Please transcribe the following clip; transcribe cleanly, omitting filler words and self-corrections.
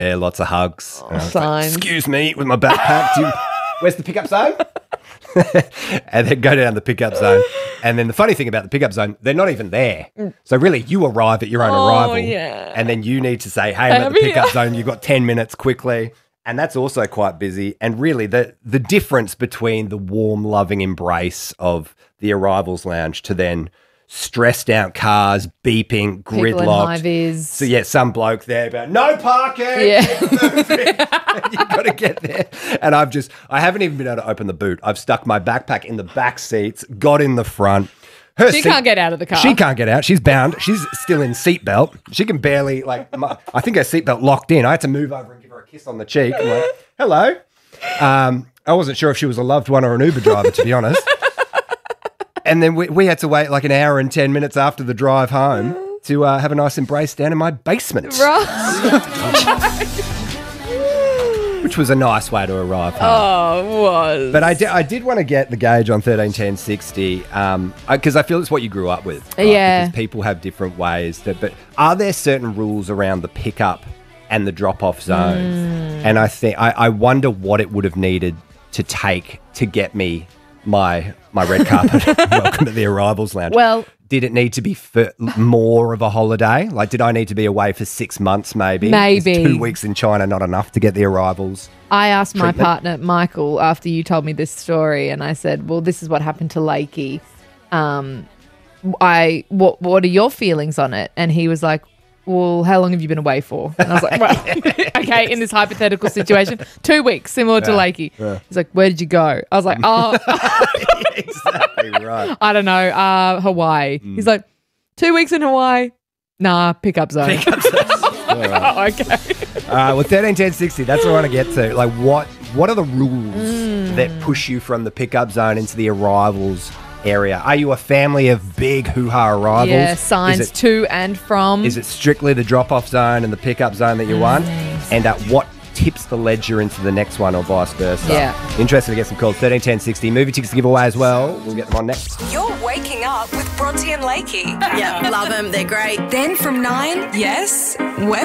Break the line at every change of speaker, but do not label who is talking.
Yeah, lots of hugs. And I was like,
signs.
excuse me, with my backpack. Where's the pickup zone? And then go down the pickup zone. And then the funny thing about the pickup zone, they're not even there. So really, you arrive at your own arrival.
Yeah.
And then you need to say, hey, I'm at the pickup zone. You've got 10 minutes quickly. And that's also quite busy. And really, the difference between the warm, loving embrace of the arrivals lounge to then stressed out cars, beeping,
People in
gridlocked.
high-vis.
So, yeah, some bloke there about, no parking.
Yeah.
You got to get there. And I haven't even been able to open the boot. I've stuck my backpack in the back seats, got in the front.
She can't get out of the car.
She can't get out. She's bound. She's still in seatbelt. She can barely, I think her seatbelt locked in. I had to move over and give her a kiss on the cheek. I'm like, hello. I wasn't sure if she was a loved one or an Uber driver, to be honest. And then we had to wait like an hour and 10 minutes after the drive home to have a nice embrace down in my basement.
Right.
Which was a nice way to arrive home.
Oh, it was.
But I did want to get the gauge on 13, 10, 60 because I feel it's what you grew up with. Right?
Yeah.
Because people have different ways. But are there certain rules around the pickup and the drop-off zones? And I wonder what it would have needed to take to get me my red carpet welcome to the arrivals lounge.
Well,
did it need to be for more of a holiday? Like, did I need to be away for 6 months maybe?
Maybe.
Is 2 weeks in China not enough to get the arrivals?
I asked my
treatment?
partner, Michael, after you told me this story, and I said, well, this is what happened to Lakey. What are your feelings on it? And he was like, well, how long have you been away for? And I was like, well, okay, in this hypothetical situation, 2 weeks, similar to Lakey. Yeah. He's like, where did you go? I was like, oh.
Exactly right.
I don't know, Hawaii. He's like, 2 weeks in Hawaii? Nah, pickup zone. Oh, okay.
Well, 13, 10, 60, that's what I want to get to. Like, what are the rules that push you from the pickup zone into the arrivals area? Are you a family of big hoo-ha arrivals?
Yeah, signs to and from.
Is it strictly the drop-off zone and the pickup zone that you want? And what tips the ledger into the next one or vice versa?
Yeah.
Interested to get some calls. 13, 10, 60. Movie tickets to give away as well. We'll get them on next.
You're waking up with Bronte and Lakey.
Yeah, love them. They're great.
Then from 9, yes, we're